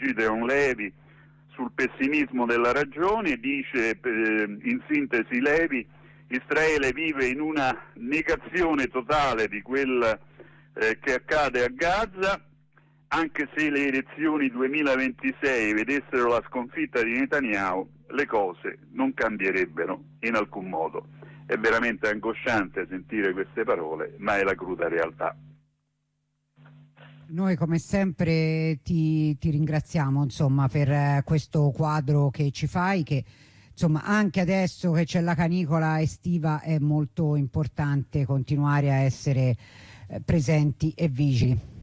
Gideon Levi sul pessimismo della ragione. Dice in sintesi Levi: Israele vive in una negazione totale di quel che accade a Gaza. Anche se le elezioni 2026 vedessero la sconfitta di Netanyahu, le cose non cambierebbero in alcun modo. È veramente angosciante sentire queste parole, ma è la cruda realtà. Noi come sempre ti ringraziamo, insomma, per questo quadro che ci fai, che insomma anche adesso che c'è la canicola estiva è molto importante continuare a essere presenti e vigili.